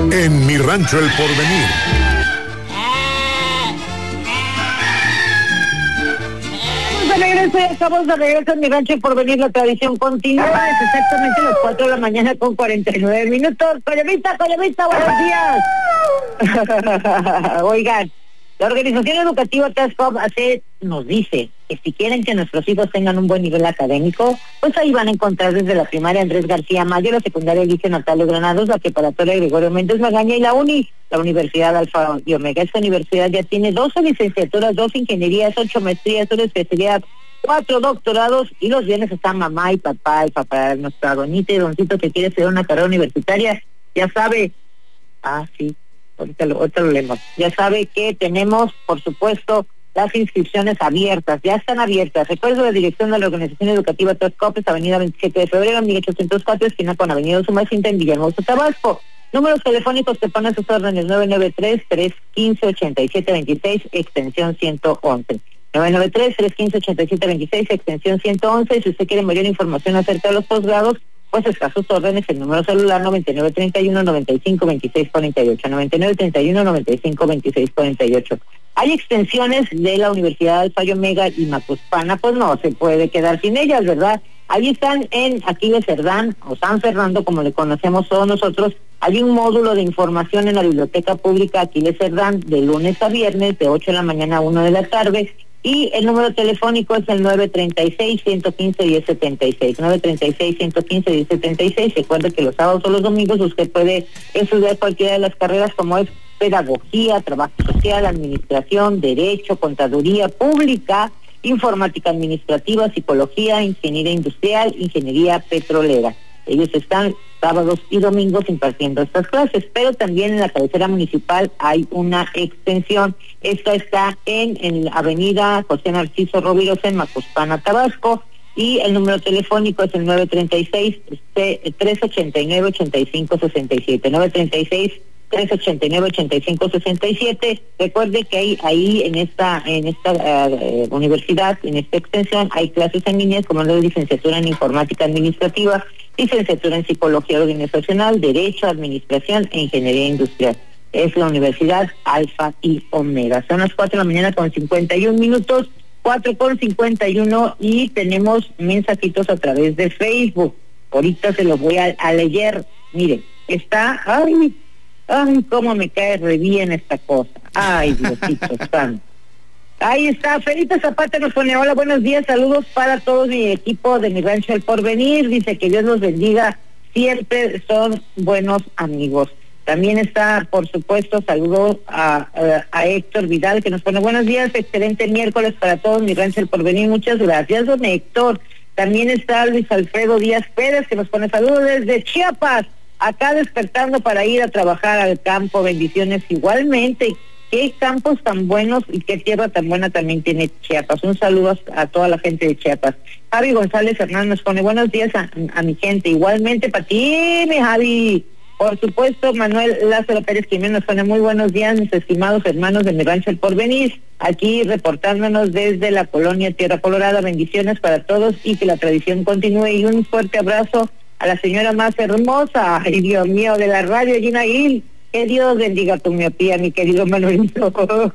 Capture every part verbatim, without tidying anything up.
En Mi Rancho El Porvenir. Estamos de regreso en Mi Rancho El Porvenir, la tradición continúa. Es exactamente las cuatro de la mañana con cuarenta y nueve minutos. Coyamita, Coyamita, buenos días. Oigan, la organización educativa TASCOP hace, nos dice que si quieren que nuestros hijos tengan un buen nivel académico, pues ahí van a encontrar desde la primaria Andrés García Mayo, la secundaria Alicia Natalio Granados, la preparatoria Gregorio Méndez Magaña y la UNI, la Universidad Alfa y Omega. Esta universidad ya tiene doce licenciaturas, dos ingenierías, ocho maestrías, una especialidad, cuatro doctorados, y los viernes están mamá y papá, y papá, nuestra donita y doncito que quiere hacer una carrera universitaria, ya sabe, ah, sí, ahorita lo, ahorita lo leemos, ya sabe que tenemos, por supuesto, las inscripciones abiertas, ya están abiertas. Recuerdo la dirección de la Organización Educativa TASCOP, avenida veintisiete de febrero, mil ochocientos cuatro, esquina con avenida Sumacinta, en Villahermosa, Tabasco. Números telefónicos que ponen sus órdenes: nueve nueve tres, tres uno cinco, ocho siete dos seis, extensión ciento once. nueve nueve tres, tres uno cinco, ocho siete dos seis, extensión ciento once. Si usted quiere mayor información acerca de los posgrados, pues está a sus órdenes el número celular noventa y nueve treinta y uno, noventa y cinco, veintiséis cuarenta y ocho, noventa y nueve treinta y uno, noventa y cinco, veintiséis cuarenta y ocho. Hay extensiones de la Universidad Alfa y Omega y Macuspana, pues no se puede quedar sin ellas, ¿verdad? Ahí están en Aquiles Cerdán, o San Fernando, como le conocemos todos nosotros. Hay un módulo de información en la Biblioteca Pública Aquiles Cerdán de lunes a viernes, de ocho de la mañana a una de la tarde. Y el número telefónico es el nueve tres seis, uno cinco, uno cero siete seis, nueve tres seis, uno cinco, uno cero siete seis. Recuerde que los sábados o los domingos usted puede estudiar cualquiera de las carreras, como es pedagogía, trabajo social, administración, derecho, contaduría pública, informática administrativa, psicología, ingeniería industrial, ingeniería petrolera. Ellos están sábados y domingos impartiendo estas clases, pero también en la cabecera municipal hay una extensión. Esta está en, en la avenida José Narciso Roviros, en Macuspana, Tabasco, y el número telefónico es el nueve tres seis, tres ocho nueve, ocho cinco seis siete, nueve tres seis, tres ocho nueve, ocho cinco seis siete. Recuerde que hay ahí en esta en esta uh, universidad, en esta extensión, hay clases en línea como la licenciatura en informática administrativa, licenciatura en psicología organizacional, derecho, administración e ingeniería industrial. Es la Universidad Alfa y Omega. Son las cuatro de la mañana con cincuenta y un minutos, cuatro con cincuenta y uno, y tenemos mensajitos a través de Facebook. Ahorita se los voy a, a leer. Mire, está, ay, ay, cómo me cae re bien esta cosa. Ay, Diosito santo. Ahí está, Felipe Zapata nos pone: hola, buenos días, saludos para todo mi equipo de Mi Rancho El Porvenir. Dice que Dios los bendiga, siempre son buenos amigos. También está, por supuesto, saludos a, a, a Héctor Vidal, que nos pone: buenos días, excelente miércoles para todos, Mi Rancho El Porvenir. Muchas gracias, don Héctor. También está Luis Alfredo Díaz Pérez, que nos pone: saludos desde Chiapas, acá despertando para ir a trabajar al campo. Bendiciones igualmente. Qué campos tan buenos y qué tierra tan buena también tiene Chiapas. Un saludo a, a toda la gente de Chiapas. Javi González Hernández nos pone: buenos días a, a mi gente. Igualmente para ti, mi Javi. Por supuesto, Manuel Lázaro Pérez Jiménez nos pone: muy buenos días, mis estimados hermanos de Mi Rancho El Porvenir. Aquí reportándonos desde la colonia Tierra Colorada. Bendiciones para todos y que la tradición continúe. Y un fuerte abrazo a la señora más hermosa, ay Dios mío, de la radio, Gina Gil. Que Dios bendiga tu miopía, mi querido Manuelito.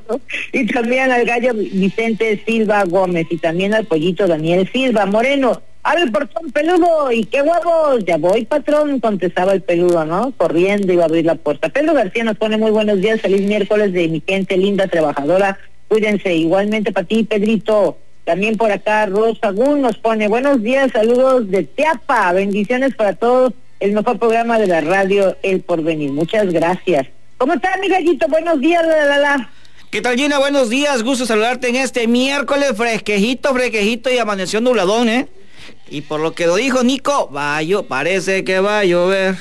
Y también al gallo Vicente Silva Gómez, y también al pollito Daniel Silva Moreno. ¡Abre el portón, peludo! ¡Y qué huevos! Ya voy, patrón, contestaba el peludo, ¿no? Corriendo iba a abrir la puerta. Pedro García nos pone: muy buenos días, feliz miércoles de mi gente linda, trabajadora. Cuídense, igualmente para ti, Pedrito. También por acá Rosa Gun nos pone: buenos días, saludos de Teapa, bendiciones para todos. El mejor programa de la radio El Porvenir. Muchas gracias. ¿Cómo está, mi gallito? Buenos días, la, la, la. ¿Qué tal, Gina? Buenos días. Gusto saludarte en este miércoles fresquejito, fresquejito y amaneció nubladón, ¿eh? Y por lo que lo dijo Nico, va a llover, parece que va a llover.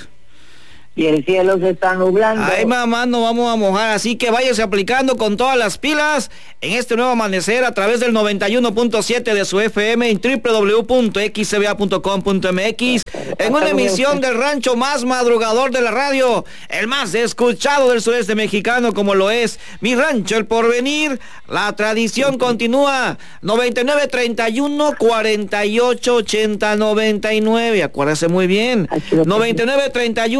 Y el cielo se está nublando. Ay, mamá, nos vamos a mojar, así que váyase aplicando con todas las pilas en este nuevo amanecer a través del noventa y uno punto siete de su F M en doble u doble u doble u punto x c b a punto com punto m x, en una emisión del rancho más madrugador de la radio, el más escuchado del sureste mexicano, como lo es Mi Rancho El Porvenir. La tradición continúa. Noventa y nueve treinta y uno cuarenta y ocho ochenta noventa y nueve, acuérdese muy bien. Noventa y nueve treinta y uno cuarenta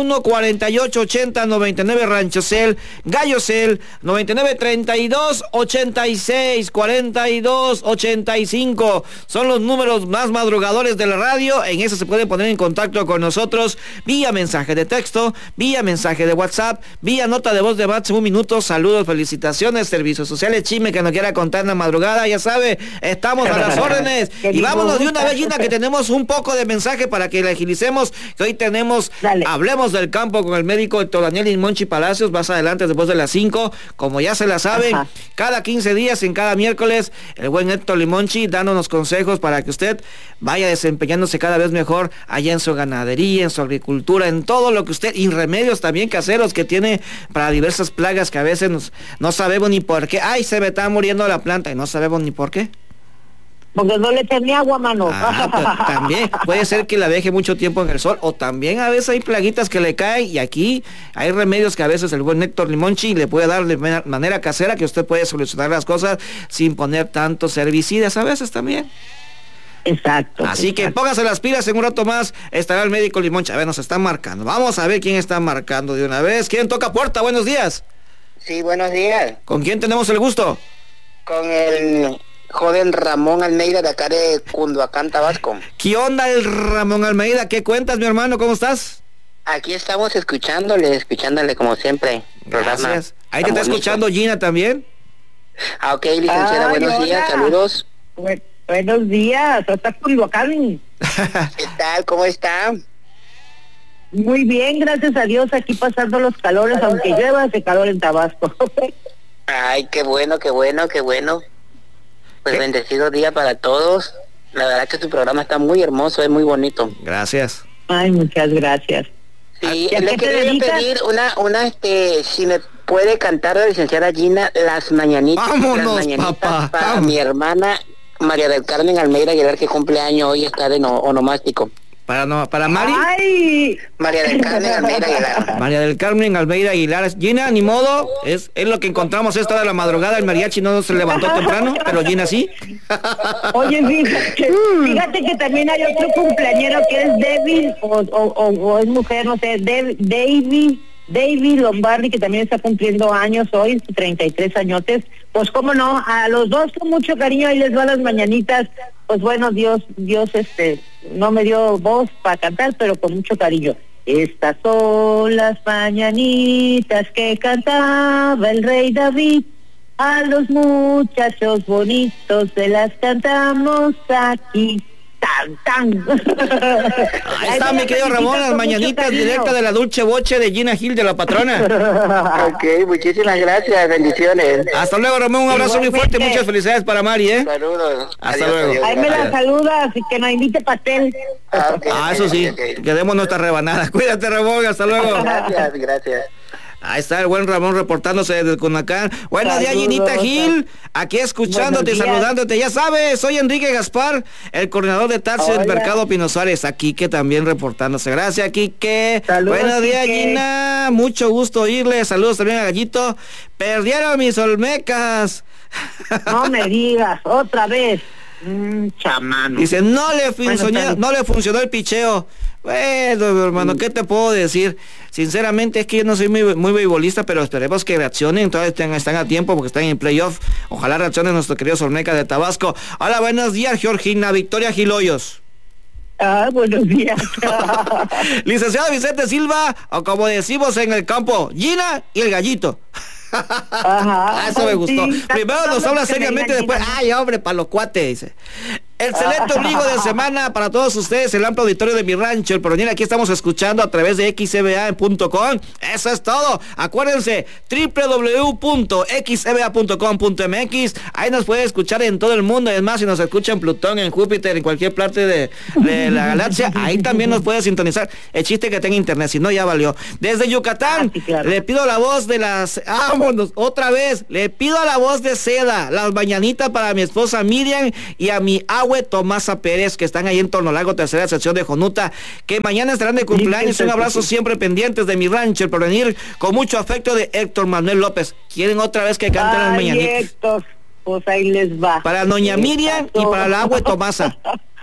cuarenta y ocho ochenta noventa y nueve, Ranchocel, Gallocel, noventa y nueve treinta y dos ochenta y seis cuarenta y dos ochenta y cinco. Son los números más madrugadores de la radio. En eso se pueden poner en contacto con nosotros vía mensaje de texto, vía mensaje de WhatsApp, vía nota de voz de máximo un minuto. Saludos, felicitaciones, servicios sociales, chisme que nos quiera contar en la madrugada, ya sabe, estamos a las órdenes. Y vámonos de una vez, Gina, que tenemos un poco de mensaje para que le agilicemos, que hoy tenemos, Dale. Hablemos del campo con el médico Héctor Daniel Limonchi Palacios, más adelante después de las cinco, como ya se la saben, Ajá. cada quince días, en cada miércoles, el buen Héctor Limonchi dándonos consejos para que usted vaya desempeñándose cada vez mejor allá en su ganadería, en su agricultura, en todo lo que usted, y remedios también caseros que tiene para diversas plagas que a veces nos, no sabemos ni por qué. Ay, se me está muriendo la planta y no sabemos ni por qué. Porque no le eché ni agua, mano. Ah, también puede ser que la deje mucho tiempo en el sol, o también a veces hay plaguitas que le caen, y aquí hay remedios que a veces el buen Héctor Limonchi le puede dar de manera casera, que usted puede solucionar las cosas sin poner tantos herbicidas a veces también. Exacto. Así exacto. que póngase las pilas, en un rato más estará el médico Limonchi. A ver, nos están marcando. Vamos a ver quién está marcando de una vez. ¿Quién toca puerta? Buenos días. Sí, buenos días. ¿Con quién tenemos el gusto? Con el joven Ramón Almeida de acá de Cunduacán, Tabasco. ¿Qué onda, el Ramón Almeida? ¿Qué cuentas, mi hermano? ¿Cómo estás? Aquí estamos escuchándole, escuchándole como siempre. Gracias. Programa. Ahí te está bonito. Escuchando Gina también. Ah, ok, licenciada, Ay, buenos hola. días, saludos. Bu- buenos días, hasta Cunduacán. ¿Qué tal? ¿Cómo está? Muy bien, gracias a Dios, aquí pasando los calores, aunque llueva, hace calor en Tabasco. Ay, qué bueno, qué bueno, qué bueno. Pues ¿Qué? Bendecido día para todos. La verdad que tu programa está muy hermoso, es muy bonito. Gracias. Ay, muchas gracias. Sí, le quería pedir una, una, este, si me puede cantar la licenciada Gina, las mañanitas. Vámonos, las mañanitas papá. Para Vamos. mi hermana María del Carmen Almeida Aguilar, que cumple año hoy, está de no, onomástico. Para no, para Mari. Ay. María del Carmen Almeida Aguilar. María del Carmen Almeida Aguilar. Gina, ni modo, es, es lo que encontramos esta de la madrugada. El mariachi no se levantó temprano, pero Gina sí. Oye, fíjate, fíjate que también hay otro cumpleañero que es David, o, o, o, o es mujer, no sé, David, David, David Lombardi, que también está cumpliendo años hoy, treinta y tres añotes. Pues cómo no, a los dos con mucho cariño, ahí les va las mañanitas. Pues bueno, Dios, Dios este, no me dio voz para cantar, pero con mucho cariño. Estas son las mañanitas que cantaba el rey David. A los muchachos bonitos se las cantamos aquí. Tan, tan. Ahí está, mi querido Ramón, las mañanitas directas de la dulce boche de Gina Gil, de la patrona. Ok, muchísimas gracias, bendiciones. Hasta luego, Ramón, un abrazo muy fuerte, muchas felicidades para Mari, ¿eh? Saludos. Hasta Adiós, luego. adiós, Ahí me la saludas y que nos invite pastel. Ah, okay, Ah, eso sí, okay, okay. que demos nuestra rebanada. Cuídate, Ramón, hasta luego. Gracias, gracias. Ahí está el buen Ramón reportándose desde Cunacán. Buenos días, Ginita Gil. Aquí escuchándote y saludándote. Ya sabes, soy Enrique Gaspar, el coordinador de taxi del Mercado Pino Suárez. Aquí que también reportándose. Gracias, Quique. Saludos, Buenos días, Quique. Gina. Mucho gusto oírle. Saludos también a Gallito. Perdieron mis olmecas. No me digas, otra vez. Mm, chamano. Dice, no le funcionó, Bueno, no le funcionó el picheo. Bueno, mi hermano, ¿qué te puedo decir? Sinceramente es que yo no soy muy, muy beisbolista, pero esperemos que reaccionen. Todavía están, están a tiempo porque están en playoff. Ojalá reaccionen nuestros queridos Olmecas de Tabasco. Hola, buenos días, Georgina Victoria Giloyos. Ah, buenos días. Licenciado Vicente Silva, o como decimos en el campo, Gina y el gallito. Ajá, Eso me gustó. sí, Primero nos habla seriamente, después, ay, hombre, para los cuates, dice. Excelente ombligo de semana para todos ustedes, el amplio auditorio de mi rancho, el Porvenir. Aquí estamos escuchando a través de x c b a punto com. Eso es todo. Acuérdense, doble u doble u doble u punto x c b a punto com punto m x. Ahí nos puede escuchar en todo el mundo. Es más, si nos escucha en Plutón, en Júpiter, en cualquier parte de, de la galaxia, ahí también nos puede sintonizar. El chiste que tenga internet, si no, ya valió. Desde Yucatán, Ah, sí, claro. le pido la voz de las... Vámonos, otra vez. Le pido la voz de seda, las mañanitas para mi esposa Miriam y a mi agua Tomasa Pérez, que están ahí en Tornolago, tercera sección de Jonuta, que mañana estarán de cumpleaños. Un abrazo siempre pendientes de mi rancho, el Porvenir, con mucho afecto de Héctor Manuel López. ¿Quieren otra vez que canten las Ay, mañanitas? Héctor, pues ahí les va. Para doña Miriam y para la agua Tomasa.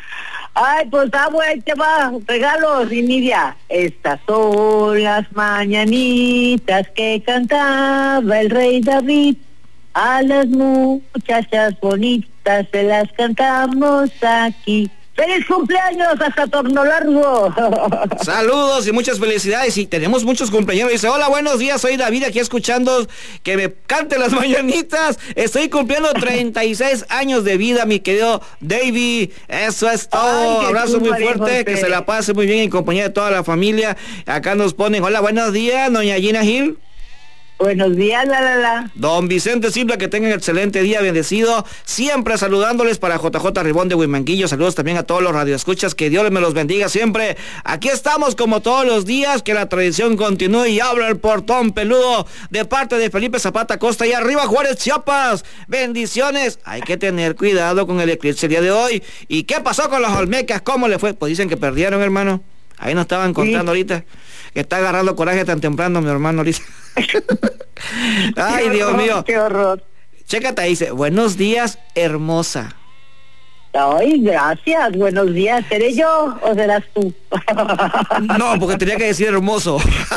Ay, pues vamos, ahí te va, regalos, y Nidia. Estas son las mañanitas que cantaba el rey David. A las muchachas bonitas se las cantamos aquí. ¡Feliz cumpleaños hasta Torno Largo! Saludos y muchas felicidades. Y tenemos muchos cumpleaños. Dice, hola, buenos días, soy David, aquí escuchando que me cante las mañanitas. Estoy cumpliendo treinta y seis años de vida, mi querido David. Eso es todo. Ay, abrazo muy fuerte, José. Que se la pase muy bien en compañía de toda la familia. Acá nos ponen, hola, buenos días, doña Gina Gil. Buenos días, la, la, la. Don Vicente Silva, que tengan excelente día, bendecido. Siempre saludándoles para J J Ribón de Huimanguillo. Saludos también a todos los radioescuchas. Que Dios me los bendiga siempre. Aquí estamos como todos los días. Que la tradición continúe y abra el portón peludo de parte de Felipe Zapata Costa. Y arriba Juárez, Chiapas. Bendiciones. Hay que tener cuidado con el eclipse el día de hoy. ¿Y qué pasó con los Olmecas? ¿Cómo le fue? Pues dicen que perdieron, hermano. Ahí nos estaban contando sí. ahorita. Que está agarrando coraje tan temprano, mi hermano, ahorita. Ay, qué Dios horror, mío. Qué horror. Chécate, dice, buenos días, hermosa. Ay, gracias, buenos días. ¿Seré yo o serás tú? No, porque tenía que decir hermoso.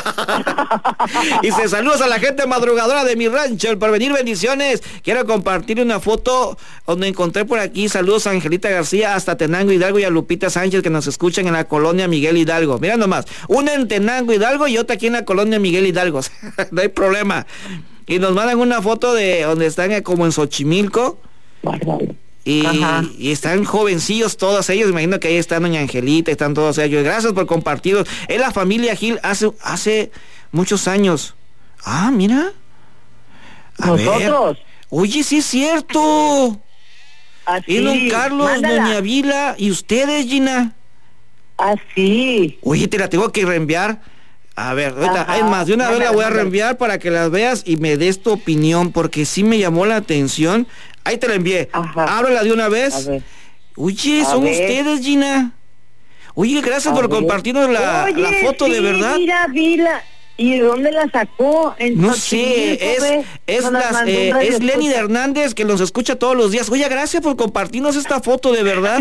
Y se saludos a la gente madrugadora de mi rancho, el porvenir, bendiciones. Quiero compartir una foto donde encontré por aquí. Saludos a Angelita García hasta Tenango Hidalgo y a Lupita Sánchez que nos escuchan en la colonia Miguel Hidalgo. Mira nomás, una en Tenango Hidalgo y otra aquí en la colonia Miguel Hidalgo. No hay problema. Y nos mandan una foto de donde están como en Xochimilco. Y, y están jovencillos todos ellos, imagino que ahí está doña Angelita, están todos ellos. Gracias por compartirlos. Es la familia Gil hace hace muchos años. Ah, mira. A Nosotros. Ver. Oye, sí es cierto. Así. Y don Carlos, Mándala. doña Vila, y ustedes, Gina. Así. Oye, te la tengo que reenviar. A ver, ahorita, es más, de una vez la voy a reenviar para que las veas y me des tu opinión, porque sí me llamó la atención. Ahí te la envié. Ajá. Ábrela de una vez. Oye, A son ver. ustedes, Gina. Oye, gracias A por ver. compartirnos la, Oye, la foto sí, de verdad. Mira, Vila. ¿Y de dónde la sacó? En No Xochimilco, sé, es, ve. es, Nos la las, mandó eh, un radio es Lenny escucha. Hernández que nos escucha todos los días. Oye, gracias por compartirnos esta foto de verdad.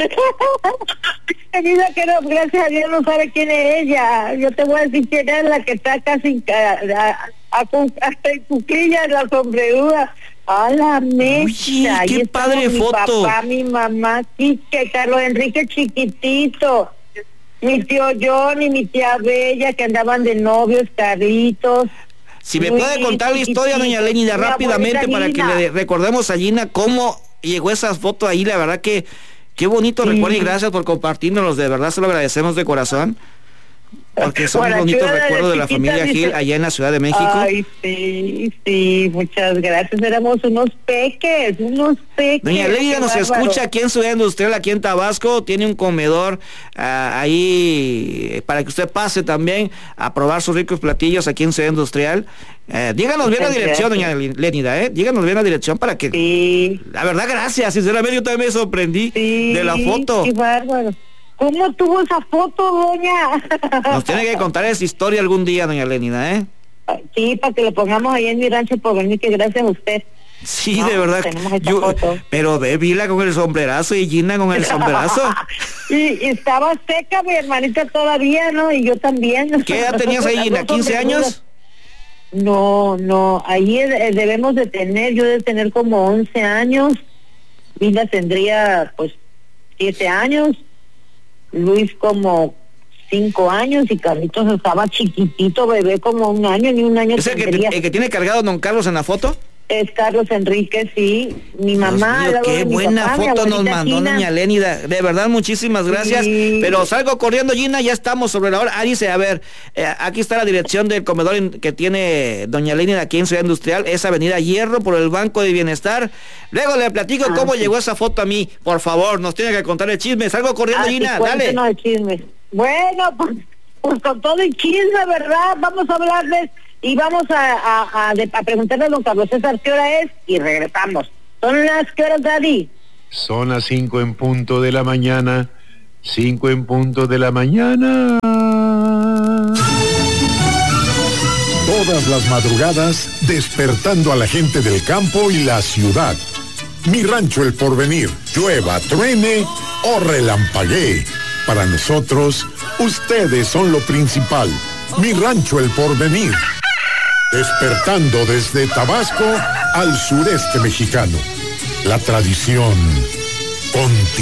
Querida, que no, gracias a Dios no sabe quién es ella. Yo te voy a decir quién es la que está casi a, a, a, hasta en cuclillas, la sombreruda. A la mecha. Oye, Ahí qué estamos padre mi foto. papá, mi mamá, Quique, Carlos Enrique chiquitito, mi tío Johnny, mi tía Bella, que andaban de novios, Carlitos. Si me Luis, puede contar la historia, doña Lenida, mi rápidamente, abuelita para que Gina. le recordemos a Gina cómo llegó esa foto ahí. La verdad que qué bonito Sí. recuerdo y gracias por compartirnos. De verdad se lo agradecemos de corazón. Porque son Bueno, bonitos aquí una de recuerdos de la chiquita familia dice- Gil allá en la Ciudad de México. Ay, sí, sí, muchas gracias. Éramos unos peques, unos peques. Doña Lenida qué nos bárbaro. escucha aquí en Ciudad Industrial, aquí en Tabasco. Tiene un comedor ah, ahí eh, para que usted pase también a probar sus ricos platillos aquí en Ciudad Industrial. Eh, díganos bien la Muchas dirección, gracias. doña Lenida, ¿eh? Díganos bien la dirección para que... Sí, La verdad, gracias. Sinceramente, yo también me sorprendí sí. de la foto. Qué bárbaro. ¿Cómo tuvo esa foto, doña? Nos tiene que contar esa historia algún día, doña Lenida, ¿eh? Sí, para que lo pongamos ahí en mi rancho por venir, que gracias a usted. Sí, No, de verdad. tenemos esta Yo, foto. pero ve Vila con el sombrerazo y Gina con el sombrerazo. y, y estaba seca mi hermanita todavía, ¿no? Y yo también. ¿Qué edad tenías ahí, Gina? Las dos ¿quince sombrerudas. años? No, no, ahí eh, debemos de tener, yo de tener como once años, Vila tendría pues siete años, Luis como cinco años y Carlitos estaba chiquitito, bebé como un año, ni un año ¿Es el que, tendría. el que tiene cargado don Carlos en la foto? Es Carlos Enrique, sí, mi mamá. Dios mío, al lado qué de mi buena papá, mi foto nos abuelita mandó Gina. doña Lenida. De verdad, muchísimas gracias. Sí. Pero salgo corriendo, Gina, ya estamos sobre la hora. Ah, dice, a ver, eh, aquí está la dirección del comedor en- que tiene doña Lenida aquí en Ciudad Industrial. Es Avenida Hierro por el Banco de Bienestar. Luego le platico Ah, cómo sí. llegó esa foto a mí. Por favor, nos tiene que contar el chisme. Salgo corriendo, Ah, sí, Gina, dale. cuéntenos el chisme. Bueno, pues, pues con todo el chisme, ¿verdad? Vamos a hablarles y vamos a, a, a, de- a preguntarle a don Carlos César qué hora es y regresamos. Son las qué horas, Daddy. Son las cinco en punto de la mañana. Cinco en punto de la mañana. Todas las madrugadas, despertando a la gente del campo y la ciudad. Mi rancho El Porvenir, llueva, truene, o relampaguee. Para nosotros, ustedes son lo principal. Mi Rancho El Porvenir. Despertando desde Tabasco al sureste mexicano. La tradición continúa.